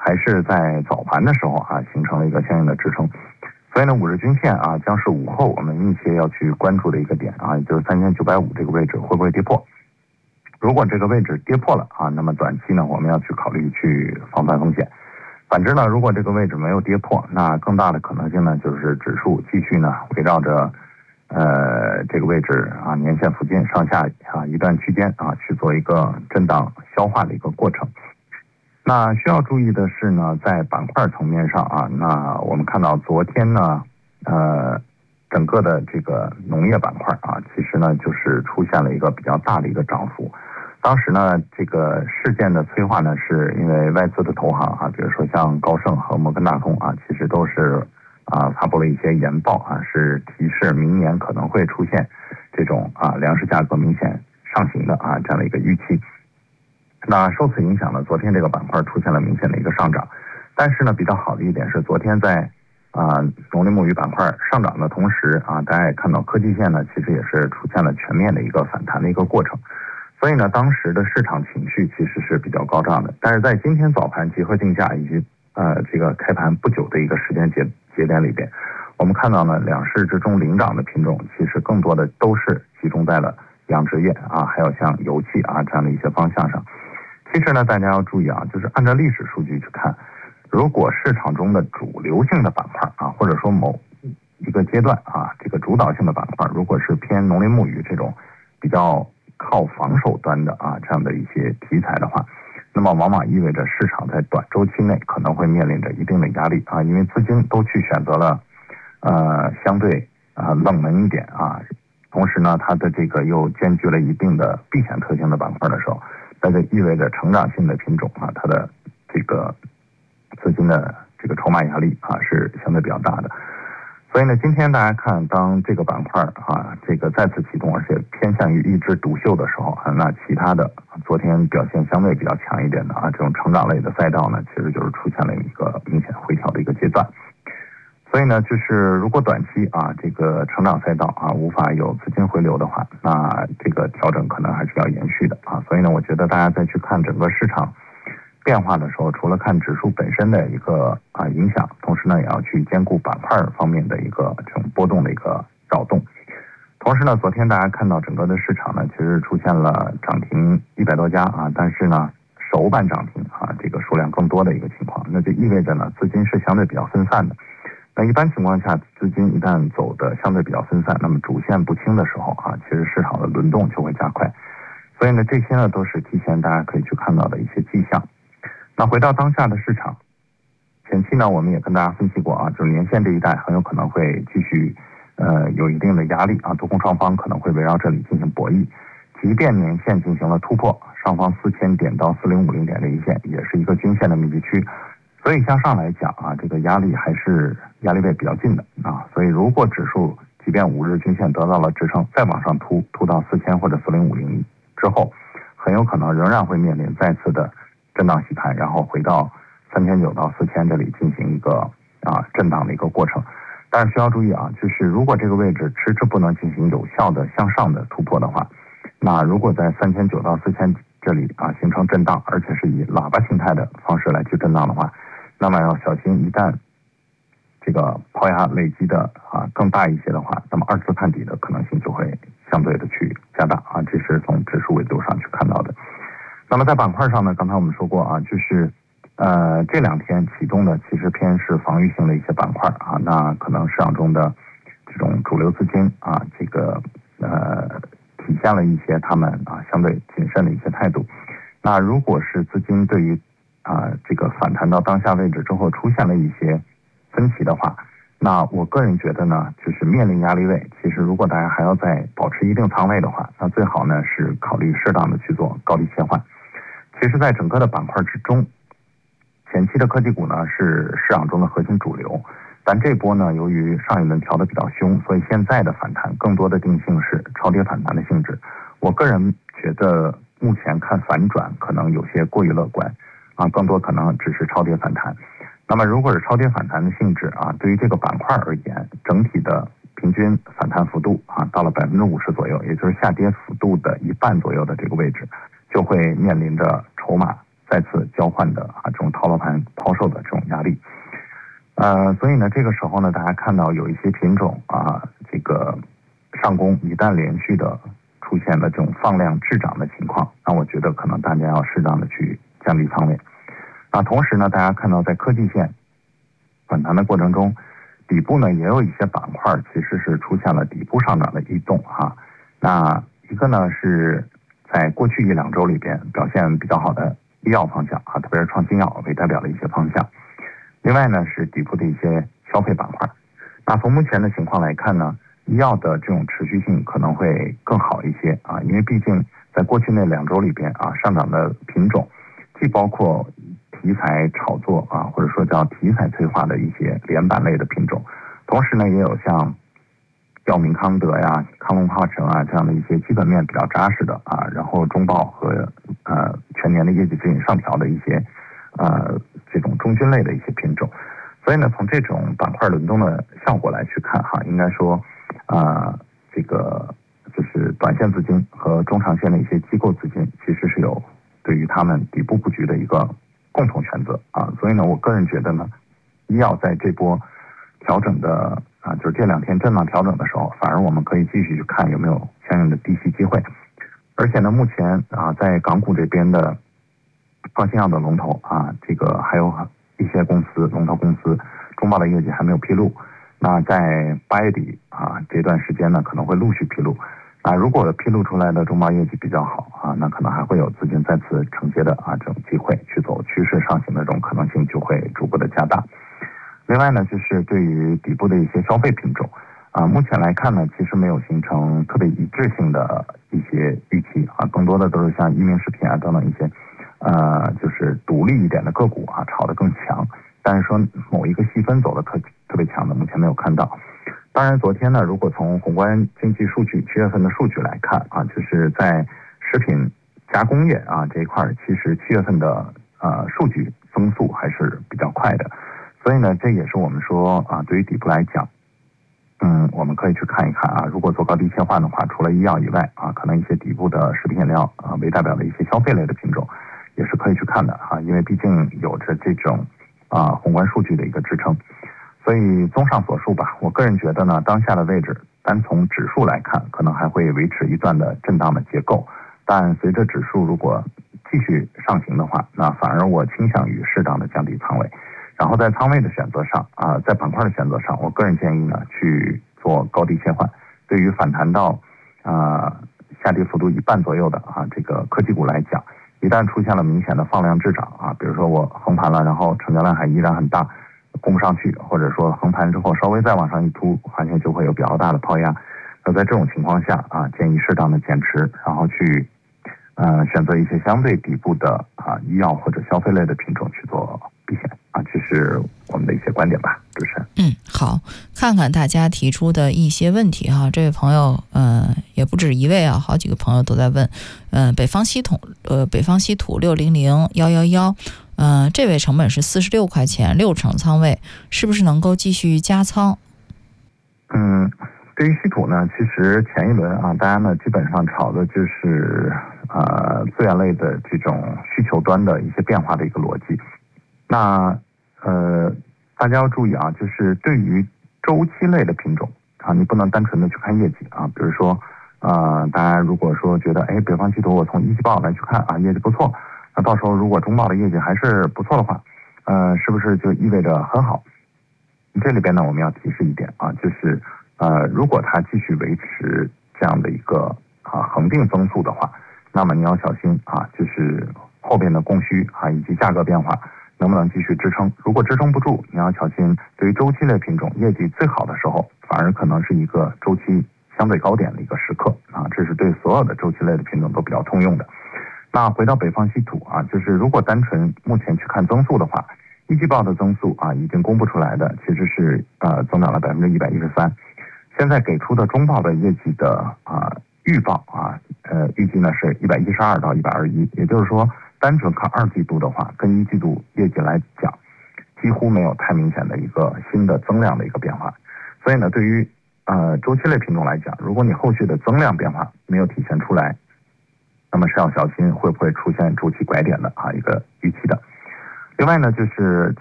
还是在早盘的时候啊形成了一个相应的支撑。所以呢，5日均线啊将是午后我们密切要去关注的一个点啊，也就是3950这个位置会不会跌破。如果这个位置跌破了啊，那么短期呢我们要去考虑去防范风险。反之呢，如果这个位置没有跌破，那更大的可能性呢就是指数继续呢围绕着这个位置啊年线附近上下啊一段区间啊去做一个震荡消化的一个过程。那需要注意的是呢，在板块层面上啊，那我们看到昨天呢，整个的这个农业板块啊，其实呢就是出现了一个比较大的一个涨幅。当时呢，这个事件的催化呢，是因为外资的投行啊，比如说像高盛和摩根大通啊，其实都是发布了一些研报啊，是提示明年可能会出现这种粮食价格明显上行的这样的一个预期。那受此影响呢，昨天这个板块出现了明显的一个上涨，但是呢，比较好的一点是，昨天在农林牧渔板块上涨的同时大家也看到科技线呢，其实也是出现了全面的一个反弹的一个过程，所以呢，当时的市场情绪其实是比较高涨的。但是在今天早盘结合竞价以及这个开盘不久的一个时间节点里边，我们看到呢，两市之中领涨的品种其实更多的都是集中在了养殖业还有像油气这样的一些方向上。其实呢，大家要注意就是按照历史数据去看，如果市场中的主流性的板块或者说某一个阶段这个主导性的板块，如果是偏农林牧渔这种比较靠防守端的这样的一些题材的话，那么往往意味着市场在短周期内可能会面临着一定的压力因为资金都去选择了相对冷门一点同时呢，它的这个又兼具了一定的避险特性的板块的时候，那就意味着成长性的品种它的这个资金的这个筹码压力是相对比较大的。所以呢，今天大家看，当这个板块这个再次启动，而且偏向于一枝独秀的时候那其他的昨天表现相对比较强一点的这种成长类的赛道呢，其实就是出现了一个明显回调的一个阶段。所以呢，就是如果短期这个成长赛道无法有资金回流的话，那这个调整可能还是要延续的所以呢，我觉得大家再去看整个市场变化的时候，除了看指数本身的一个影响，同时呢也要去兼顾板块方面的一个这种波动的一个扰动。同时呢，昨天大家看到整个的市场呢，其实出现了涨停100多家但是呢首板涨停这个数量更多的一个情况，那就意味着呢资金是相对比较分散的。那一般情况下，资金一旦走的相对比较分散，那么主线不清的时候其实市场的轮动就会加快。所以呢，这些呢都是提前大家可以去看到的一些迹象。那回到当下的市场，前期呢我们也跟大家分析过就是年线这一带很有可能会继续有一定的压力多空双方可能会围绕这里进行博弈。即便年线进行了突破，上方4000点到4050点这一线也是一个均线的密集区。所以向上来讲这个压力还是压力位比较近的所以如果指数即便5日均线得到了支撑，再往上突到4000或者4050之后，很有可能仍然会面临再次的震荡洗盘，然后回到3900到4000这里进行一个震荡的一个过程。但是需要注意就是如果这个位置迟迟不能进行有效的向上的突破的话，那如果在3900到4000这里形成震荡，而且是以喇叭形态的方式来去震荡的话，那么要小心，一旦这个抛压累积的更大一些的话，那么二次探底的可能性就会相对的去加大这是从指数维度上去看到的。那么在板块上呢，刚才我们说过就是这2天启动的其实偏是防御性的一些板块那可能市场中的这种主流资金这个体现了一些他们相对谨慎的一些态度。那如果是资金对于这个反弹到当下位置之后出现了一些分歧的话，那我个人觉得呢，就是面临压力位，其实如果大家还要再保持一定仓位的话，那最好呢是考虑适当的去做高低切换。其实在整个的板块之中，前期的科技股呢是市场中的核心主流，但这波呢由于上一轮调的比较凶，所以现在的反弹更多的定性是超跌反弹的性质。我个人觉得目前看反转可能有些过于乐观更多可能只是超跌反弹。那么如果是超跌反弹的性质对于这个板块而言，整体的平均反弹幅度到了50%左右，也就是下跌幅度的一半左右的这个位置，就会面临着筹码再次交换的这种套牢盘抛售的这种压力。所以呢，这个时候呢，大家看到有一些品种这个上攻一旦连续的出现了这种放量滞涨的情况，那我觉得可能大家要适当的去降低仓位。同时呢，大家看到在科技线反弹的过程中，底部呢也有一些板块其实是出现了底部上涨的异动那一个呢是在过去1-2周里边表现比较好的医药方向特别是创新药为代表的一些方向。另外呢是底部的一些消费板块。那从目前的情况来看呢，医药的这种持续性可能会更好一些因为毕竟在过去那2周里边上涨的品种既包括题材炒作或者说叫题材催化的一些连板类的品种，同时呢也有像药明康德呀、康龙化成这样的一些基本面比较扎实的然后中报和全年的业绩指引上调的一些这种中军类的一些品种。所以呢，从这种板块轮动的效果来去看应该说这个就是短线资金和中长线的一些机构资金其实是有对于他们底部布局的一个共同选择所以呢，我个人觉得呢，医药在这波调整的就是这2天震荡调整的时候，反而我们可以继续去看有没有相应的低吸机会。而且呢，目前在港股这边的创新药的龙头这个还有一些公司龙头公司中报的业绩还没有披露，那在8月底这段时间呢可能会陆续披露。如果披露出来的中报业绩比较好那可能还会有资金再次承接的这种机会，去走趋势上行的这种可能性就会逐步的加大。另外呢，就是对于底部的一些消费品种目前来看呢，其实没有形成特别一致性的一些预期更多的都是像医明食品等等一些就是独立一点的个股炒得更强，但是说某一个细分走得特别强的目前没有看到。当然昨天呢，如果从宏观经济数据7月份的数据来看就是在食品加工业这一块其实7月份的数据增速还是比较快的。所以呢，这也是我们说对于底部来讲我们可以去看一看如果做高低切换的话，除了医药以外可能一些底部的食品饮料为代表的一些消费类的品种也是可以去看的因为毕竟有着这种宏观数据的一个支撑。所以综上所述吧，我个人觉得呢，当下的位置单从指数来看可能还会维持一段的震荡的结构，但随着指数如果继续上行的话，那反而我倾向于适当的降低仓位。然后在仓位的选择上在板块的选择上，我个人建议呢去做高低切换。对于反弹到下跌幅度1半左右的这个科技股来讲，一旦出现了明显的放量滞涨比如说我横盘了，然后成交量还依然很大，攻不上去，或者说横盘之后稍微再往上一突，发现就会有比较大的抛压。那在这种情况下建议适当的减持，然后去选择一些相对底部的医药或者消费类的品种去做避险这是我们的一些观点吧，主持人。 好，看看大家提出的一些问题这位朋友也不止一位好几个朋友都在问北方稀土600111这位成本是46块钱，6成仓位，是不是能够继续加仓？ 对于稀土呢，其实前一轮大家呢基本上炒的就是资源类的这种需求端的一些变化的一个逻辑。那大家要注意就是对于周期类的品种你不能单纯的去看业绩比如说大家如果说觉得北方稀土我从一季报来去看业绩不错，那到时候如果中报的业绩还是不错的话是不是就意味着很好？这里边呢我们要提示一点就是如果它继续维持这样的一个恒定增速的话，那么你要小心就是后边的供需以及价格变化能不能继续支撑。如果支撑不住，你要小心对于周期类品种业绩最好的时候反而可能是一个周期相对高点的一个时刻这是对所有的周期类的品种都比较通用的。那回到北方稀土就是如果单纯目前去看增速的话，一季报的增速已经公布出来的其实是增长了113%。现在给出的中报的业绩的预报预计呢是112到121，也就是说单纯看2季度的话，跟1季度业绩来讲几乎没有太明显的一个新的增量的一个变化。所以呢，对于周期类品种来讲，如果你后续的增量变化没有体现出来， 那么是要小心会不会出现周期拐点的一个预期的。另外呢，就是